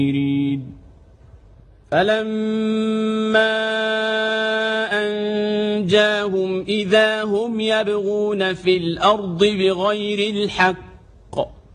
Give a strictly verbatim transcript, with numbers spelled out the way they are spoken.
فلما أنجاهم إذا هم يبغون في الأرض بغير الحق